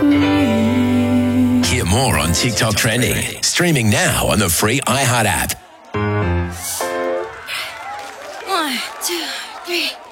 Hear more on TikTok Trending. Streaming now on the free iHeart app. 1, 2, 3.